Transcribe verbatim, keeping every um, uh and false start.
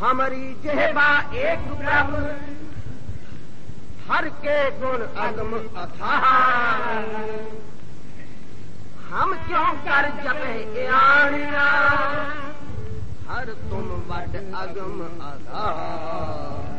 हमारी जेहबा एक ब्रह्म हर के गुण अगम अथाह हम क्यों कर जपे आनिया हर तुम वड अगम अथाह